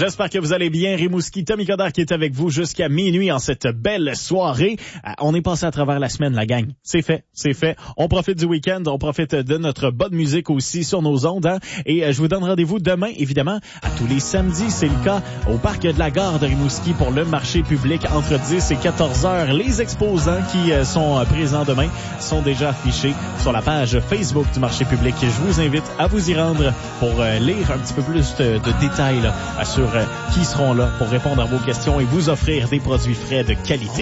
J'espère que vous allez bien. Rimouski, Tommy Coderre qui est avec vous jusqu'à minuit en cette belle soirée. On est passé à travers la semaine, la gang. C'est fait. On profite du week-end, on profite de notre bonne musique aussi sur nos ondes. Hein? Et je vous donne rendez-vous demain, évidemment, à tous les samedis. C'est le cas au parc de la gare de Rimouski pour le marché public entre 10 et 14 heures. Les exposants qui sont présents demain sont déjà affichés sur la page Facebook du marché public. Je vous invite à vous y rendre pour lire un petit peu plus de détails là, sur qui seront là pour répondre à vos questions et vous offrir des produits frais de qualité.